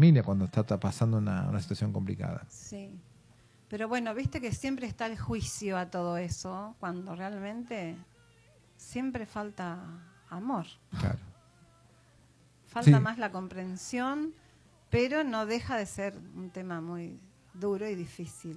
familia cuando está pasando una situación complicada. Sí. Pero bueno, viste que siempre está el juicio a todo eso, cuando realmente siempre falta amor. Claro. Falta Sí. más la comprensión, pero no deja de ser un tema muy duro y difícil.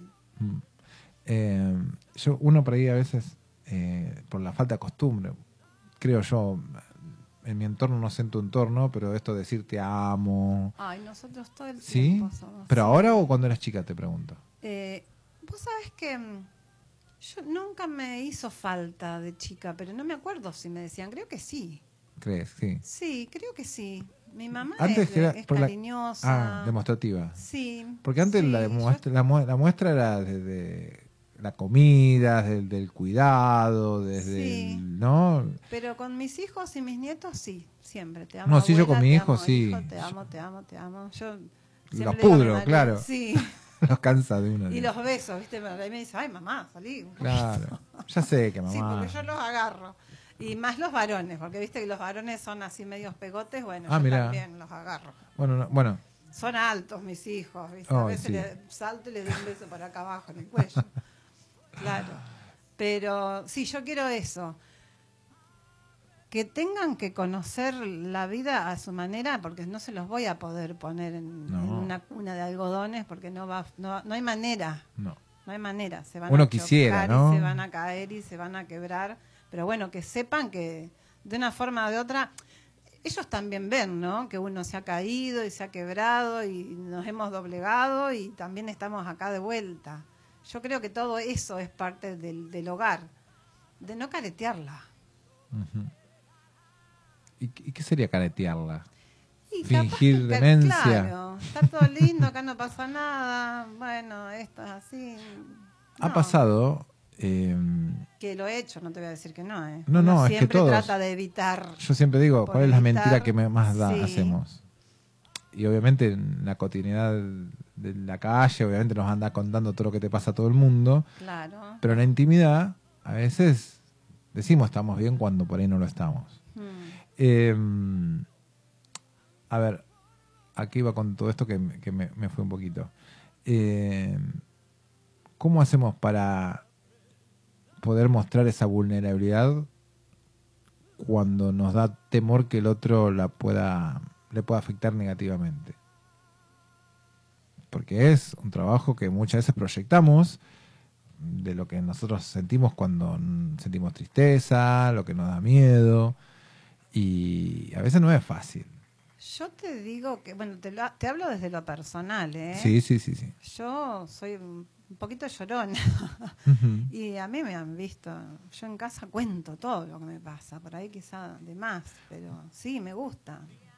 Uno por ahí a veces, por la falta de costumbre, creo yo, en mi entorno, no sé en tu entorno, pero esto de decir te amo. Ay, nosotros todo el ¿Sí? tiempo somos. ¿Pero sí. ahora o cuando eras chica, te pregunto? Vos sabés que yo nunca me hizo falta de chica, pero no me acuerdo si me decían, creo que sí. ¿Crees? Sí. Sí, creo que sí. Mi mamá Antes es cariñosa. Demostrativa. Sí. Porque antes sí, la muestra era desde la comida, del cuidado, desde Sí. ¿no? Pero con mis hijos y mis nietos sí, siempre. Te amo, No, sí, yo abuela, con mi te hijo, amo, sí. hijo, te amo, te amo, te amo. Yo siempre Los le digo a mi pudro, marido, claro. Sí. Los cansa de uno. Y los besos, ¿viste? Ahí me dice, ay, mamá, salí un poquito. Claro. Ya sé que mamá. Sí, porque yo los agarro. Y más los varones, porque viste que los varones son así medios pegotes, bueno, yo mirá. también los agarro. Bueno. Son altos mis hijos, ¿viste? A Oh, veces sí. le salto y les doy un beso por acá abajo en el cuello. Claro. Pero sí, yo quiero eso. Que tengan que conocer la vida a su manera, porque no se los voy a poder poner en una cuna de algodones, porque no hay manera. No hay manera. Se van Uno a quisiera, chocar, ¿no? y se van a caer y se van a quebrar. Pero bueno, que sepan que de una forma o de otra, ellos también ven, ¿no? Que uno se ha caído y se ha quebrado y nos hemos doblegado y también estamos acá de vuelta. Yo creo que todo eso es parte del hogar, de no caretearla. Uh-huh. ¿Y qué sería caretearla? Y fingir demencia. Claro, está todo lindo, acá no pasa nada, bueno, esto es así. Ha pasado... que lo he hecho, no te voy a decir que no. No, Uno es que siempre todos. trata de evitar. Yo siempre digo, ¿cuál es la mentira que más sí. hacemos? Y obviamente en la cotidianidad de la calle, obviamente nos anda contando todo lo que te pasa a todo el mundo. Claro. Pero en la intimidad, a veces decimos estamos bien cuando por ahí no lo estamos. A ver, aquí iba con todo esto que me fue un poquito. ¿Cómo hacemos para poder mostrar esa vulnerabilidad cuando nos da temor que el otro le pueda afectar negativamente? Porque es un trabajo que muchas veces proyectamos de lo que nosotros sentimos cuando sentimos tristeza, lo que nos da miedo, y a veces no es fácil. Yo te digo que, bueno, te hablo desde lo personal, ¿eh? Sí. Yo soy un poquito llorona. Y a mí me han visto, yo en casa cuento todo lo que me pasa, por ahí quizá de más, pero sí, me gusta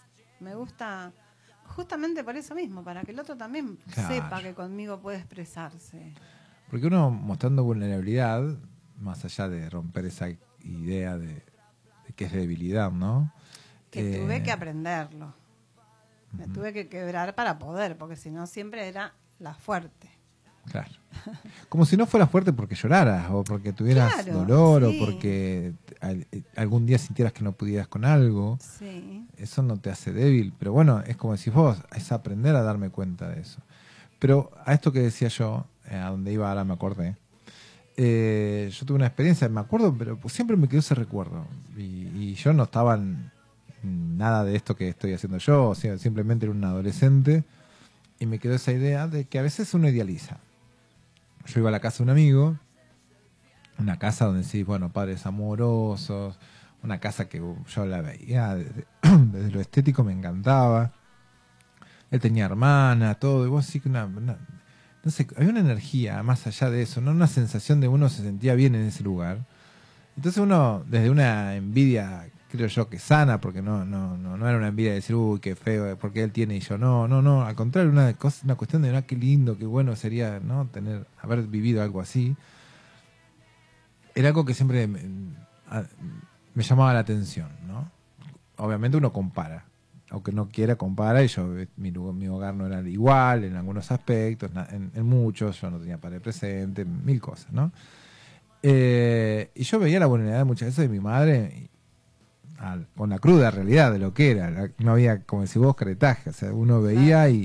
justamente por eso mismo, para que el otro también sepa que conmigo puede expresarse. Porque uno mostrando vulnerabilidad, más allá de romper esa idea de que es debilidad, ¿no? Que tuve que aprenderlo, me tuve que quebrar para poder, porque si no siempre era la fuerte. Claro. Como si no fueras fuerte porque lloraras, o porque tuvieras dolor, sí. O porque algún día sintieras que no pudieras con algo. Sí. Eso no te hace débil. Pero bueno, es como decís vos, es aprender a darme cuenta de eso. Pero a esto que decía yo, a donde iba ahora me acordé, yo tuve una experiencia, me acuerdo, pero siempre me quedó ese recuerdo. Y yo no estaba en nada de esto que estoy haciendo yo, o sea, simplemente era un adolescente, y me quedó esa idea de que a veces uno idealiza. Yo iba a la casa de un amigo, una casa donde sí, bueno, padres amorosos, una casa que yo la veía desde lo estético, me encantaba. Él tenía hermana, todo, y vos sí que no sé, había una energía más allá de eso, ¿no? Una sensación de uno se sentía bien en ese lugar. Entonces uno, desde una envidia, creo yo que sana, porque no era una envidia de decir, uy, qué feo, porque él tiene y yo no, al contrario, una cuestión de, qué lindo, qué bueno sería, ¿no? Haber vivido algo así. Era algo que siempre me llamaba la atención, ¿no? Obviamente uno compara, aunque no quiera compara, y yo, mi hogar no era igual en algunos aspectos, en muchos, yo no tenía padre presente, mil cosas, ¿no? Y yo veía la vulnerabilidad muchas veces de mi madre con la cruda realidad de lo que era. No había, como decís vos, caretaje. O sea, uno veía y